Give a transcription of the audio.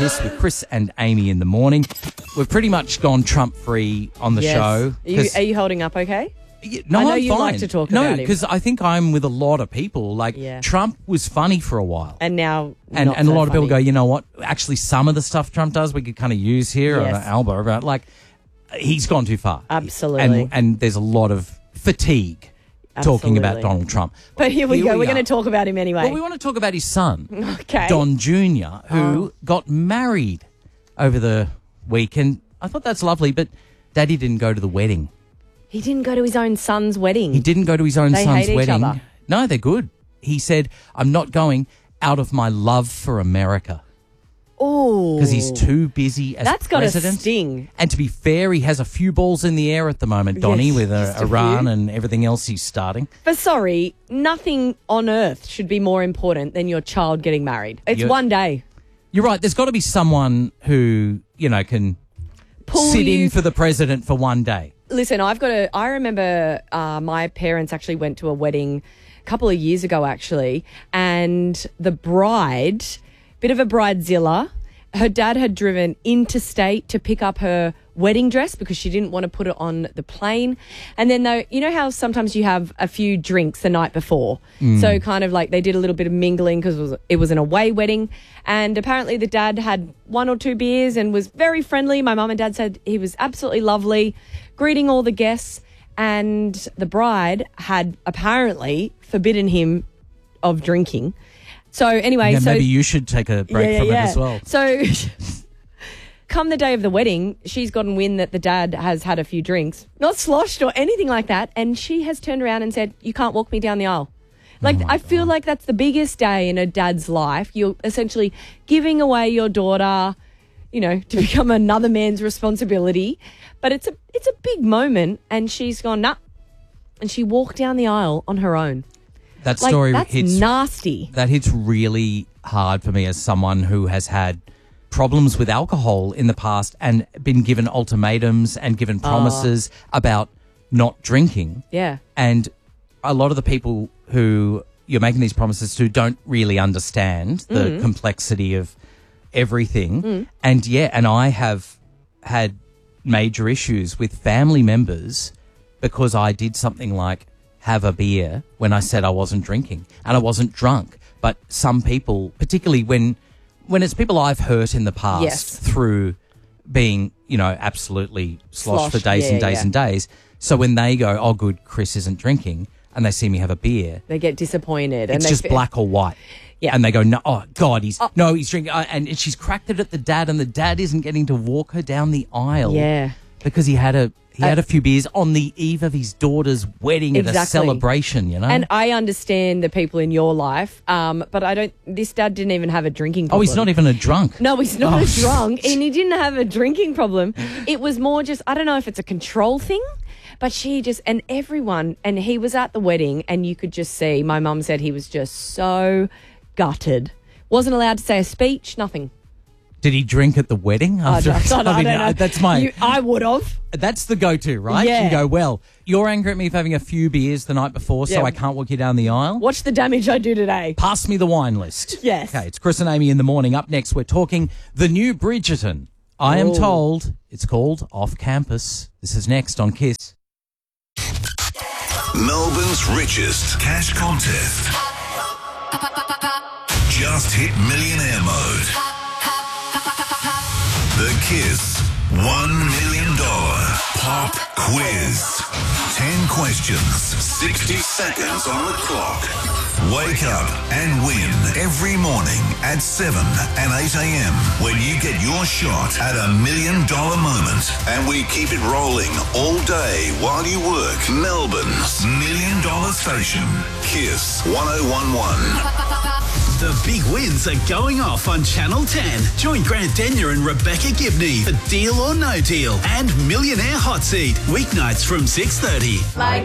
Kiss with Chris and Amy in the morning. We've pretty much gone Trump-free on the show. Are you holding up okay? No, I know I'm you fine. like to talk about him. No, because I think I'm with a lot of people. Trump was funny for a while. And now And not a so lot of people funny. go, you know what? Actually, some of the stuff Trump does we could kind of use here on an elbow. About he's gone too far. Absolutely. And there's a lot of fatigue talking about Absolutely. Donald Trump. But here we go. We're going to talk about him anyway. Well, we want to talk about his son, Okay. Don Jr., who got married over the weekend. I thought that's lovely, but Daddy didn't go to the wedding. He didn't go to his own son's wedding. He didn't go to his own They son's hate each wedding. other. No, they're good. He said, I'm not going out of my love for America. Oh. Because he's too busy as That's got president. a sting. And to be fair, he has a few balls in the air at the moment, Donnie, Yes, with just a Iran few. and everything else he's starting. But sorry, nothing on earth should be more important than your child getting married. It's one day. You're right. There's got to be someone who, can Pull sit you- in for the president for one day. Listen, I remember my parents actually went to a wedding a couple of years ago, actually, and the bride, bit of a bridezilla, her dad had driven interstate to pick up her wedding dress because she didn't want to put it on the plane. And then, though, you know how sometimes you have a few drinks the night before? So kind of like they did a little bit of mingling because it was an away wedding. And apparently the dad had 1 or 2 beers and was very friendly. My mum and dad said he was absolutely lovely, greeting all the guests. And the bride had apparently forbidden him of drinking. So anyway, Yeah, maybe you should take a break from it as well. So come the day of the wedding, she's gotten wind that the dad has had a few drinks, not sloshed or anything like that, and she has turned around and said, "You can't walk me down the aisle." I feel like that's the biggest day in a dad's life. You're essentially giving away your daughter, to become another man's responsibility. But it's a big moment, and she's gone, nah. And she walked down the aisle on her own. That story that's hits nasty. That hits really hard for me as someone who has had problems with alcohol in the past and been given ultimatums and given promises about not drinking. Yeah. And a lot of the people who you're making these promises to don't really understand the complexity of everything. And and I have had major issues with family members because I did something like have a beer when I said I wasn't drinking and I wasn't drunk. But some people, particularly when it's people I've hurt in the past through being, absolutely sloshed for days and days and days. So when they go, oh, good, Chris isn't drinking, and they see me have a beer, They get disappointed. it's just black or white. Yeah. And they go, no, oh, God, he's drinking. And she's cracked it at the dad, and the dad isn't getting to walk her down the aisle. Yeah. Because he had a few beers on the eve of his daughter's wedding at a celebration, And I understand the people in your life, but this dad didn't even have a drinking problem. Oh, he's not even a drunk. No, he's not a drunk, and he didn't have a drinking problem. It was more just, I don't know if it's a control thing, but he was at the wedding, and you could just see, my mum said he was just so gutted. Wasn't allowed to say a speech, nothing. Did he drink at the wedding? I don't know. That's I would have. That's the go-to, right? Yeah. You go, well, you're angry at me for having a few beers the night before, so Yeah. I can't walk you down the aisle. Watch the damage I do today. Pass me the wine list. Yes. Okay, it's Chris and Amy in the morning. Up next, we're talking the new Bridgerton. I am told it's called Off Campus. This is next on Kiss. Melbourne's richest cash contest. Just hit millionaire mode. The Kiss $1 million pop quiz. 10 questions, 60 seconds on the clock. Wake up and win every morning at 7 and 8 a.m. when you get your shot at $1 million moment. And we keep it rolling all day while you work. Melbourne's $1 million station. Kiss 1011. The big wins are going off on Channel 10. Join Grant Denyer and Rebecca Gibney for Deal or No Deal and Millionaire Hot Seat. Weeknights from 6:30.